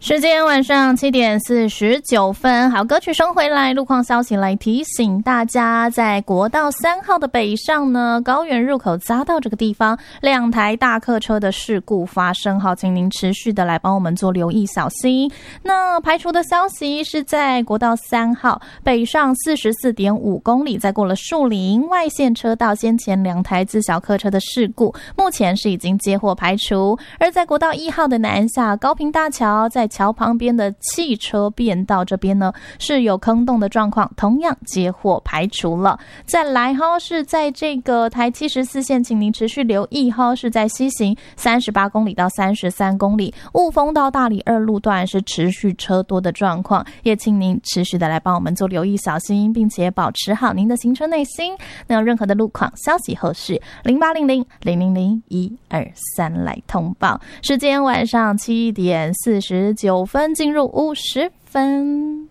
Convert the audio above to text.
时间晚上7:49，好，歌曲收回来，路况消息来提醒大家，在国道3号的北上呢，高原入口匝道这个地方，2台大客车的事故发生，好，请您持续的来帮我们做留意小心。那排除的消息是在国道3号北上44.5公里，在过了树林外线车道，先前2台自小客车的事故，目前是已经接获排除。而在国道1号的南下高屏大桥，在桥旁边的汽车变道这边呢是有坑洞的状况，同样接获排除了。再来是在这个台74线，请您持续留意是在西行38公里到33公里，雾峰到大理2路段是持续车多的状况，也请您持续的来帮我们做留意小心，并且保持好您的行车内心。那有任何的路况消息后是0800-000-123来通报。时间晚上7:49，进入50分。